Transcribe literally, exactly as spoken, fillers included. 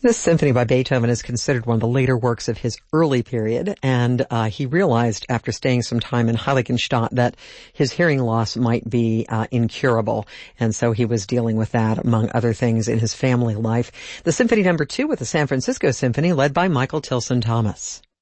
This symphony by Beethoven is considered one of the later works of his early period, and uh, he realized after staying some time in Heiligenstadt that his hearing loss might be uh, incurable, and so he was dealing with that, among other things, in his family life. The Symphony Number Two with the San Francisco Symphony, led by Michael Tilson Thomas.